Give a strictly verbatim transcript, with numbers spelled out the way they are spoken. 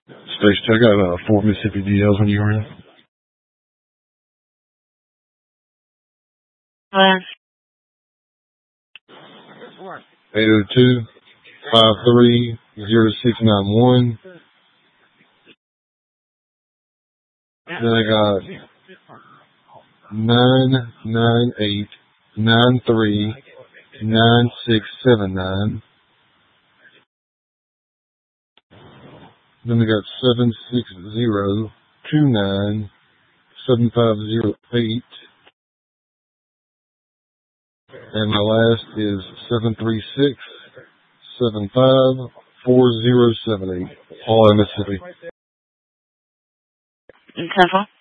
Station, I got uh, four Mississippi D Ls when you were in. eight oh two, five three, zero six nine one. Then I got nine nine eight, nine three, nine six seven nine. Then I got seven six zero, two nine, seven five zero eight. And my last is seven three six, seven five, four zero seven eight. All in Mississippi. Central.